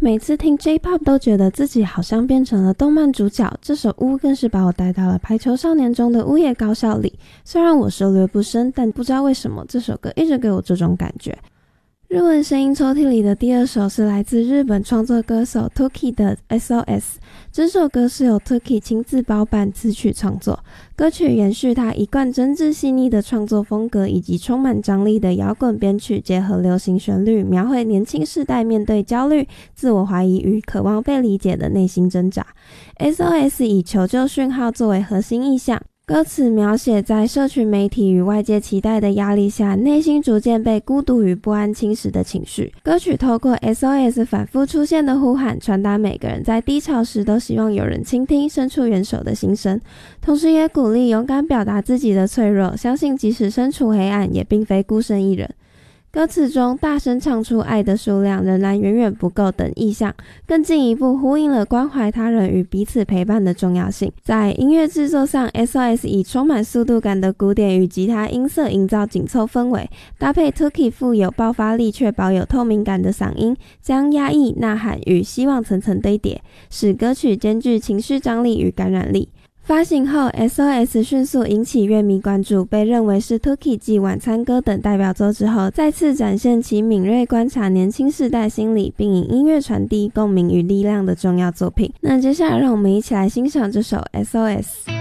每次听 J-Pop 都觉得自己好像变成了动漫主角，这首巫更是把我带到了排球少年中的乌野高校里。虽然我涉略不深，但不知道为什么这首歌一直给我这种感觉。日文声音抽屉里的第二首是来自日本创作歌手 Toki 的 SOS， 这首歌是由 Toki 亲自包办词曲创作，歌曲延续他一贯真挚细腻的创作风格，以及充满张力的摇滚编曲结合流行旋律，描绘年轻世代面对焦虑、自我怀疑与渴望被理解的内心挣扎。 SOS 以求救讯号作为核心意象，歌词描写在社群媒体与外界期待的压力下，内心逐渐被孤独与不安侵蚀的情绪。歌曲透过 SOS 反复出现的呼喊，传达每个人在低潮时都希望有人倾听、伸出援手的心声，同时也鼓励勇敢表达自己的脆弱，相信即使身处黑暗，也并非孤身一人。歌词中大声唱出爱的数量仍然远远不够等意象，更进一步呼应了关怀他人与彼此陪伴的重要性。在音乐制作上， SOS 以充满速度感的鼓点与吉他音色营造紧凑氛围，搭配 Toki 富有爆发力却保有透明感的嗓音，将压抑、呐喊与希望层层堆叠，使歌曲兼具情绪张力与感染力。发行后 SOS 迅速引起乐迷关注，被认为是 Toki 继晚餐歌等代表作之后，再次展现其敏锐观察年轻世代心理，并以音乐传递共鸣与力量的重要作品。那接下来让我们一起来欣赏这首 SOS。